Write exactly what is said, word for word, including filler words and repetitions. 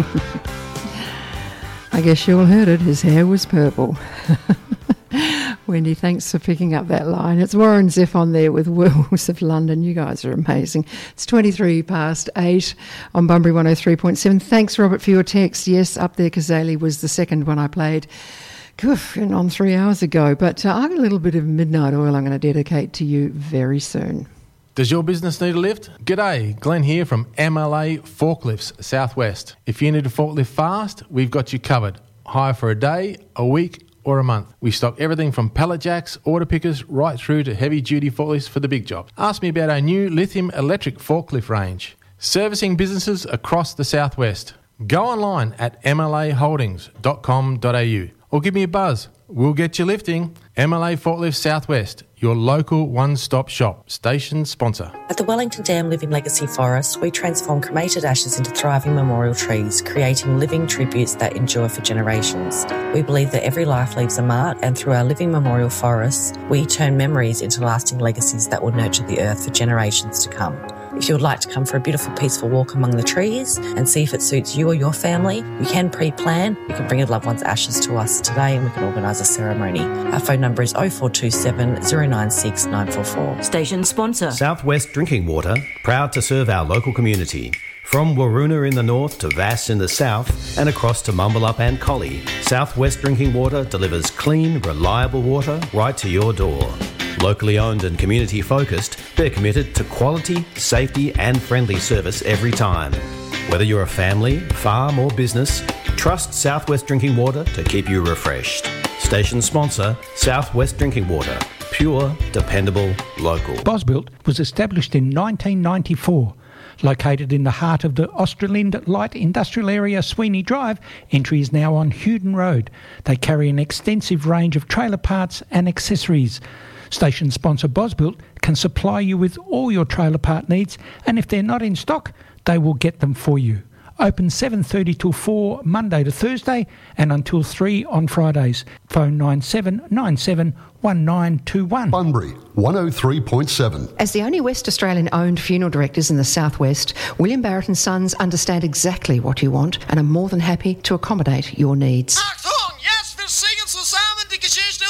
I guess you all heard it. His hair was purple. Wendy, thanks for picking up that line. It's Warren Zeff on there with Wills of London. You guys are amazing. It's twenty-three past eight on Bunbury one oh three point seven. Thanks, Robert, for your text. Yes, Up There Kazali was the second one I played. Goof, and on three hours ago. But uh, I've got a little bit of Midnight Oil I'm going to dedicate to you very soon. Does your business need a lift? G'day, Glenn here from M L A Forklifts Southwest. If you need a forklift fast, we've got you covered. Hire for a day, a week or a month. We stock everything from pallet jacks, order pickers, right through to heavy duty forklifts for the big jobs. Ask me about our new lithium electric forklift range. Servicing businesses across the Southwest. Go online at m l a holdings dot com dot a u or give me a buzz. We'll get you lifting. M L A Forklifts Southwest, your local one-stop shop. Station sponsor. At the Wellington Dam Living Legacy Forest, we transform cremated ashes into thriving memorial trees, creating living tributes that endure for generations. We believe that every life leaves a mark, and through our living memorial forests, we turn memories into lasting legacies that will nurture the earth for generations to come. If you would like to come for a beautiful, peaceful walk among the trees and see if it suits you or your family, you can pre-plan. You can bring your loved one's ashes to us today and we can organise a ceremony. Our phone number is oh four two seven, oh nine six, nine four four. Station sponsor. Southwest Drinking Water, proud to serve our local community. From Waroona in the north to Vass in the south and across to Mumbalup and Collie, Southwest Drinking Water delivers clean, reliable water right to your door. Locally owned and community focused, they're committed to quality, safety and friendly service every time. Whether you're a family, farm or business, trust Southwest Drinking Water to keep you refreshed. Station sponsor, Southwest Drinking Water. Pure, dependable, local. Bosbuilt was established in nineteen ninety-four. Located in the heart of the Australind Light Industrial Area, Sweeney Drive, entry is now on Hewden Road. They carry an extensive range of trailer parts and accessories. Station sponsor Bosbuilt can supply you with all your trailer part needs, and if they're not in stock, they will get them for you. Open seven thirty till four Monday to Thursday and until three on Fridays. Phone nine seven nine seven one nine two one. Bunbury one oh three point seven. As the only West Australian-owned funeral directors in the southwest, William Barrett and Sons understand exactly what you want and are more than happy to accommodate your needs. Achtung, jetzt wir singen